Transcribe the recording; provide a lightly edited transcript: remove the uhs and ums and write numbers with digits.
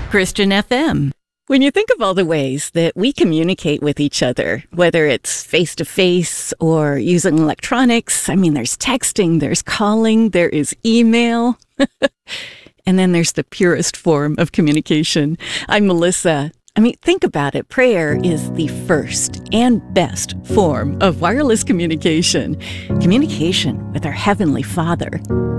Christian FM. When you think of all the ways that we communicate with each other, whether it's face-to-face or using electronics, there's texting, there's calling, there is email, and then there's the purest form of communication. I'm Melissa. Think about it. Prayer is the first and best form of wireless communication. Communication with our Heavenly Father.